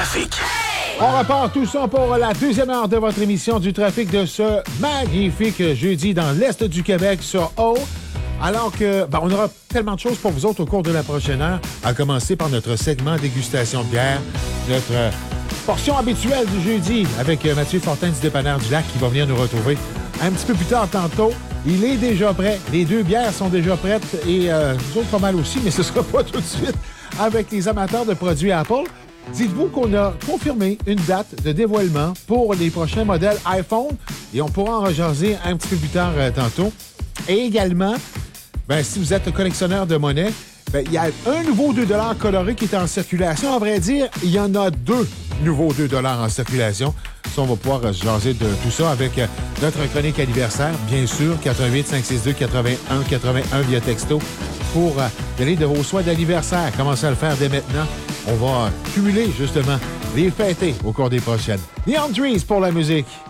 trafic. On repart tout ça pour la deuxième heure de votre émission du trafic de ce magnifique jeudi dans l'Est du Québec sur O. Alors que, on aura tellement de choses pour vous autres au cours de la prochaine heure, à commencer par notre segment dégustation de bière, notre portion habituelle du jeudi avec Mathieu Fortin du Dépanneur du Lac qui va venir nous retrouver un petit peu plus tard tantôt. Il est déjà prêt. Les deux bières sont déjà prêtes et nous autres pas mal aussi, mais ce ne sera pas tout de suite avec les amateurs de produits Apple. Dites-vous qu'on a confirmé une date de dévoilement pour les prochains modèles iPhone et on pourra en rejaser un petit peu plus tard tantôt. Et également, si vous êtes collectionneur de monnaie, il y a un nouveau 2 $ coloré qui est en circulation. À vrai dire, il y en a deux nouveaux 2 $ en circulation. Ça, on va pouvoir jaser de tout ça avec notre chronique anniversaire, bien sûr, 88-562-81-81 via texto pour donner de vos soins d'anniversaire. Commencez à le faire dès maintenant. On va cumuler, justement, les fêter au cours des prochaines. The Trees pour la musique.